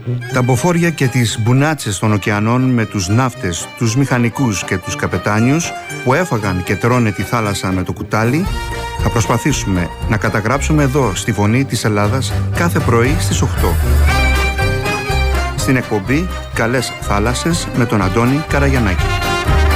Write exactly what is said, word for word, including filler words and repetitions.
Τα μποφόρια και τις μπουνάτσες των ωκεανών με τους ναύτες, τους μηχανικούς και τους καπετάνιους που έφαγαν και τρώνε τη θάλασσα με το κουτάλι, θα προσπαθήσουμε να καταγράψουμε εδώ στη Φωνή της Ελλάδας κάθε πρωί στις οκτώ. Στην εκπομπή «Καλές θάλασσες» με τον Αντώνη Καραγιαννάκη.